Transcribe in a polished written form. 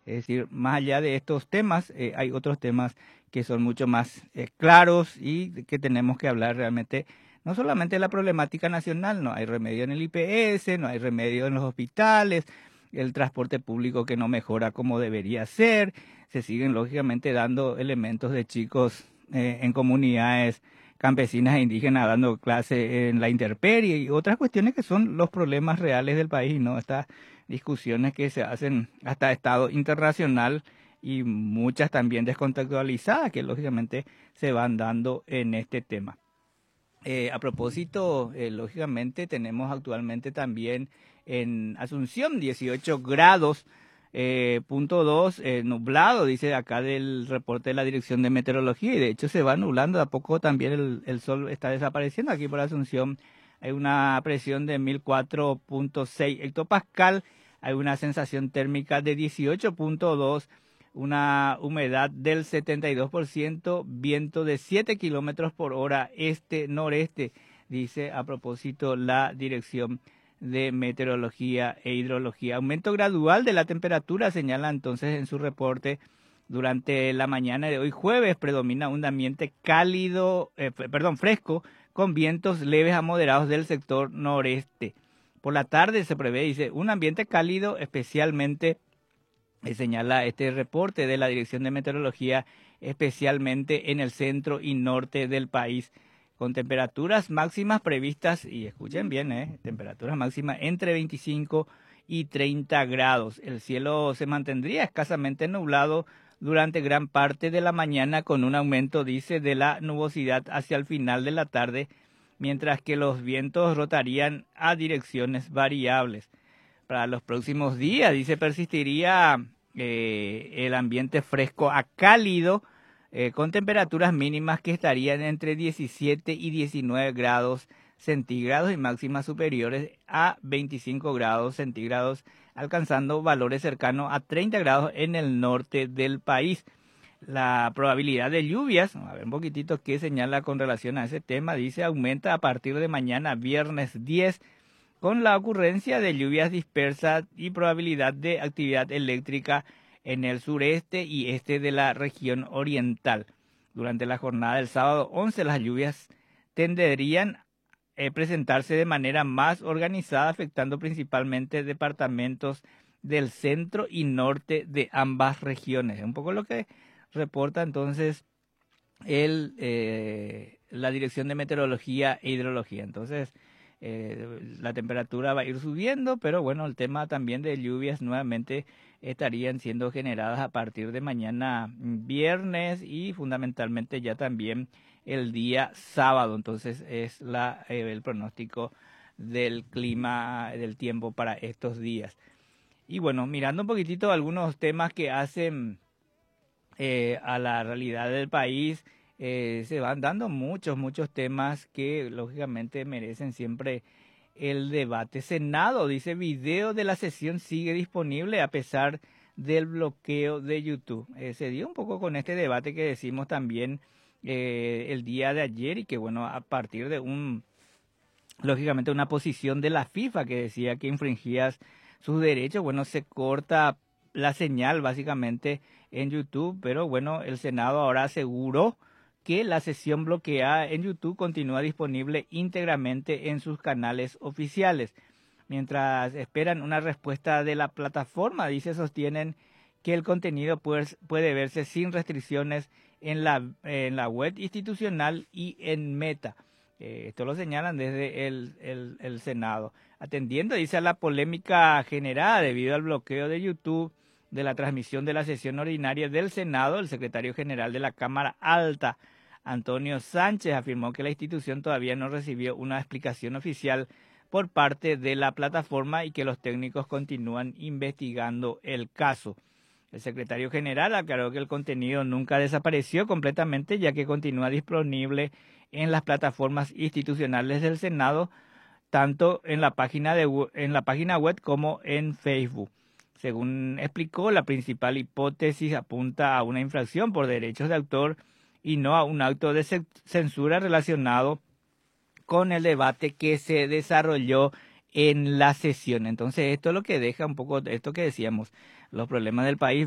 Es decir, más allá de estos temas, hay otros temas que son mucho más claros y que tenemos que hablar realmente, no solamente de la problemática nacional, no hay remedio en el IPS, no hay remedio en los hospitales, el transporte público que no mejora como debería ser, se siguen lógicamente dando elementos de chicos en comunidades campesinas e indígenas dando clase en la intemperie y otras cuestiones que son los problemas reales del país, ¿no? Estas discusiones que se hacen hasta estado internacional y muchas también descontextualizadas que lógicamente se van dando en este tema. A propósito, lógicamente tenemos actualmente también en Asunción 18 grados, punto 2, nublado, dice acá del reporte de la Dirección de Meteorología, y de hecho se va nublando, de a poco también el sol está desapareciendo. Aquí por Asunción hay una presión de 1004.6 hectopascal, hay una sensación térmica de 18.2, una humedad del 72%, viento de 7 kilómetros por hora este-noreste, dice a propósito la Dirección de Meteorología e Hidrología. Aumento gradual de la temperatura, señala entonces en su reporte. Durante la mañana de hoy jueves predomina un ambiente cálido, fresco, con vientos leves a moderados del sector noreste. Por la tarde se prevé, dice, un ambiente cálido, especialmente señala este reporte de la Dirección de Meteorología, especialmente en el centro y norte del país, con temperaturas máximas previstas, y escuchen bien, temperaturas máximas entre 25 y 30 grados. El cielo se mantendría escasamente nublado durante gran parte de la mañana, con un aumento, dice, de la nubosidad hacia el final de la tarde, mientras que los vientos rotarían a direcciones variables. Para los próximos días, dice, persistiría el ambiente fresco a cálido, con temperaturas mínimas que estarían entre 17 y 19 grados centígrados y máximas superiores a 25 grados centígrados, alcanzando valores cercanos a 30 grados en el norte del país. La probabilidad de lluvias, a ver un poquitito qué señala con relación a ese tema, dice, aumenta a partir de mañana, viernes 10, con la ocurrencia de lluvias dispersas y probabilidad de actividad eléctrica en el sureste y este de la región oriental. Durante la jornada del sábado 11, las lluvias tenderían a presentarse de manera más organizada, afectando principalmente departamentos del centro y norte de ambas regiones. Es un poco lo que reporta entonces la Dirección de Meteorología e Hidrología. Entonces, la temperatura va a ir subiendo, pero bueno, el tema también de lluvias nuevamente estarían siendo generadas a partir de mañana viernes y fundamentalmente ya también el día sábado. Entonces es el pronóstico del clima, del tiempo para estos días. Y bueno, mirando un poquitito algunos temas que hacen a la realidad del país, se van dando muchos temas que lógicamente merecen siempre el debate. Senado, dice, video de la sesión sigue disponible a pesar del bloqueo de YouTube. Se dio un poco con este debate que decimos también el día de ayer, y que bueno, a partir de lógicamente una posición de la FIFA que decía que infringías sus derechos, bueno, se corta la señal básicamente en YouTube, pero bueno, el Senado ahora aseguró que la sesión bloqueada en YouTube continúa disponible íntegramente en sus canales oficiales. Mientras esperan una respuesta de la plataforma, dice, sostienen que el contenido puede verse sin restricciones en la web institucional y en Meta. Esto lo señalan desde el Senado. Atendiendo, dice, a la polémica generada debido al bloqueo de YouTube de la transmisión de la sesión ordinaria del Senado, el secretario general de la Cámara Alta, Antonio Sánchez, afirmó que la institución todavía no recibió una explicación oficial por parte de la plataforma y que los técnicos continúan investigando el caso. El secretario general aclaró que el contenido nunca desapareció completamente, ya que continúa disponible en las plataformas institucionales del Senado, tanto en la página web como en Facebook. Según explicó, la principal hipótesis apunta a una infracción por derechos de autor y no a un acto de censura relacionado con el debate que se desarrolló en la sesión. Entonces, esto es lo que deja un poco esto que decíamos, los problemas del país.